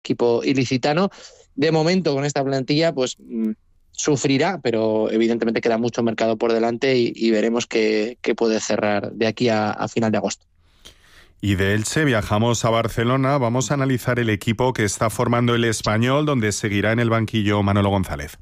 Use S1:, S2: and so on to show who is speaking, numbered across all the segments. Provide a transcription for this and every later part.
S1: equipo ilicitano. De momento, con esta plantilla, pues sufrirá, pero evidentemente queda mucho mercado por delante y veremos qué puede cerrar de aquí a final de agosto.
S2: Y de Elche viajamos a Barcelona. Vamos a analizar el equipo que está formando el Español, donde seguirá en el banquillo Manolo González.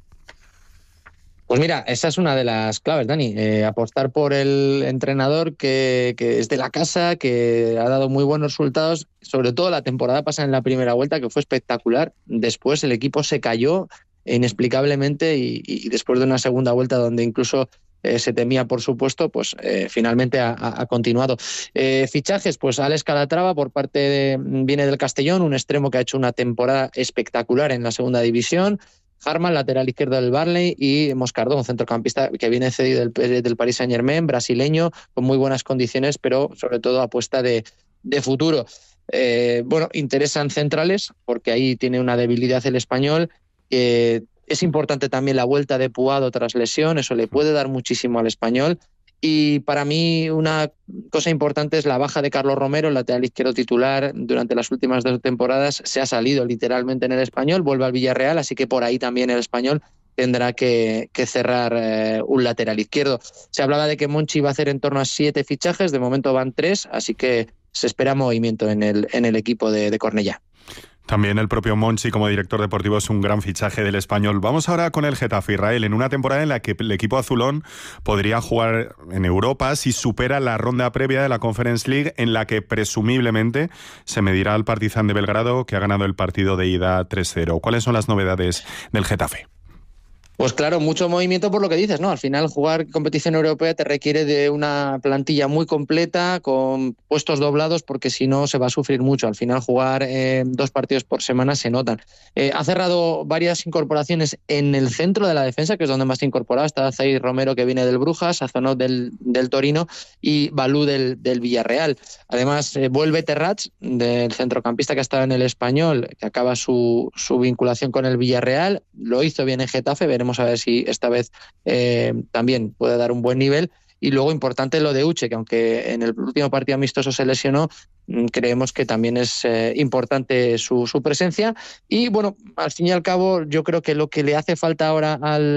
S1: Pues mira, esa es una de las claves, Dani. Apostar por el entrenador que es de la casa, que ha dado muy buenos resultados, sobre todo la temporada pasada en la primera vuelta, que fue espectacular. Después el equipo se cayó inexplicablemente y después de una segunda vuelta donde incluso se temía, por supuesto, pues finalmente ha continuado. Fichajes, pues Alex Calatrava viene del Castellón, un extremo que ha hecho una temporada espectacular en la segunda división. Harman, lateral izquierdo del Burnley, y Moscardó, un centrocampista que viene cedido del Paris Saint-Germain, brasileño, con muy buenas condiciones, pero sobre todo apuesta de futuro. Interesan centrales, porque ahí tiene una debilidad el Español. Es importante también la vuelta de Puado tras lesión, eso le puede dar muchísimo al Español. Y para mí una cosa importante es la baja de Carlos Romero, el lateral izquierdo titular durante las últimas 2 temporadas. Se ha salido literalmente en el Español, vuelve al Villarreal, así que por ahí también el Español tendrá que cerrar un lateral izquierdo. Se hablaba de que Monchi iba a hacer en torno a 7 fichajes, de momento van 3, así que se espera movimiento en el equipo de Cornellá.
S2: También el propio Monchi como director deportivo es un gran fichaje del Español. Vamos ahora con el Getafe, Israel, en una temporada en la que el equipo azulón podría jugar en Europa si supera la ronda previa de la Conference League, en la que presumiblemente se medirá al Partizan de Belgrado, que ha ganado el partido de ida 3-0. ¿Cuáles son las novedades del Getafe?
S1: Pues claro, mucho movimiento por lo que dices, ¿no? Al final jugar competición europea te requiere de una plantilla muy completa, con puestos doblados, porque si no se va a sufrir mucho. Al final jugar 2 partidos por semana se notan. Ha cerrado varias incorporaciones en el centro de la defensa, que es donde más se ha incorporado. Está Zaid Romero, que viene del Brujas, Azonot del Torino y Balú del Villarreal. Además, vuelve Terrats, del centrocampista que ha estado en el Español, que acaba su vinculación con el Villarreal. Lo hizo bien en Getafe, veremos a ver si esta vez también puede dar un buen nivel. Y luego importante lo de Uche, que aunque en el último partido amistoso se lesionó, creemos que también es importante su presencia. Y bueno, al fin y al cabo, yo creo que lo que le hace falta ahora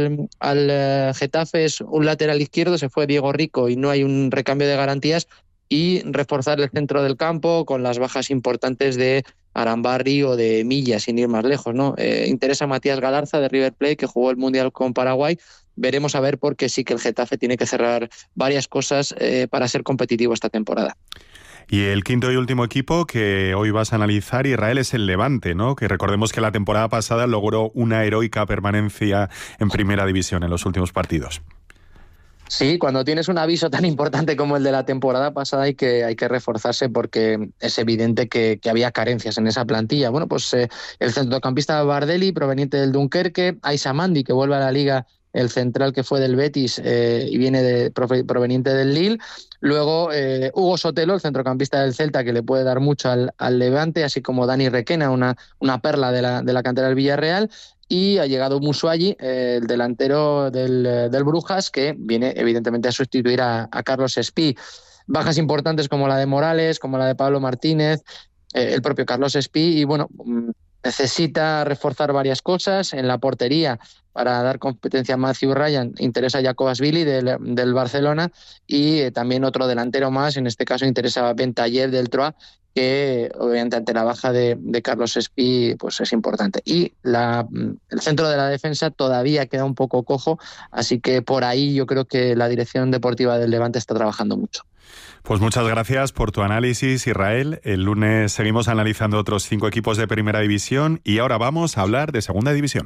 S1: al Getafe es un lateral izquierdo. Se fue Diego Rico y no hay un recambio de garantías, y reforzar el centro del campo con las bajas importantes de Arambarri o de Milla, sin ir más lejos, ¿no? Interesa Matías Galarza, de River Plate, que jugó el Mundial con Paraguay. Veremos a ver, porque sí que el Getafe tiene que cerrar varias cosas para ser competitivo esta temporada.
S2: Y el quinto y último equipo que hoy vas a analizar, Israel, es el Levante, ¿no? Que recordemos que la temporada pasada logró una heroica permanencia en Primera División en los últimos partidos.
S1: Sí, cuando tienes un aviso tan importante como el de la temporada pasada hay que reforzarse, porque es evidente que había carencias en esa plantilla. Bueno, pues el centrocampista Bardelli, proveniente del Dunkerque, Aissa Mandi, que vuelve a la Liga, el central que fue del Betis y viene proveniente del Lille. Luego Hugo Sotelo, el centrocampista del Celta, que le puede dar mucho al Levante, así como Dani Requena, una perla de la cantera del Villarreal. Y ha llegado Musuagi, el delantero del Brujas, que viene evidentemente a sustituir a Carlos Espí. Bajas importantes como la de Morales, como la de Pablo Martínez, el propio Carlos Espí, y bueno, necesita reforzar varias cosas en la portería. Para dar competencia a Matthew Ryan interesa Jacobasvili del Barcelona, y también otro delantero más, en este caso interesa Bentaller del Troyes, que obviamente ante la baja de Carlos Espí pues es importante. Y el centro de la defensa todavía queda un poco cojo, así que por ahí yo creo que la dirección deportiva del Levante está trabajando mucho.
S2: Pues muchas gracias por tu análisis, Israel. El lunes seguimos analizando otros 5 equipos de Primera División y ahora vamos a hablar de Segunda División.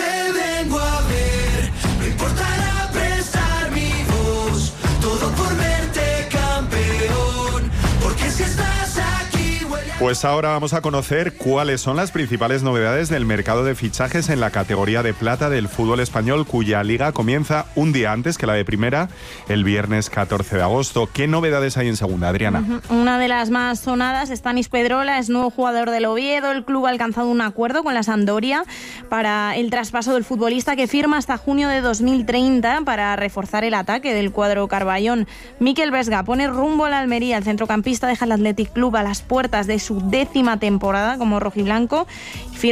S2: Pues ahora vamos a conocer cuáles son las principales novedades del mercado de fichajes en la categoría de plata del fútbol español, cuya liga comienza un día antes que la de Primera, el viernes 14 de agosto. ¿Qué novedades hay en Segunda, Adriana?
S3: Una de las más sonadas, Stanis Pedrola, es nuevo jugador del Oviedo. El club ha alcanzado un acuerdo con la Sampdoria para el traspaso del futbolista, que firma hasta junio de 2030 para reforzar el ataque del cuadro Carballón. Mikel Vesga pone rumbo a la Almería. El centrocampista deja el Athletic Club a las puertas de su su 10ª temporada como rojiblanco.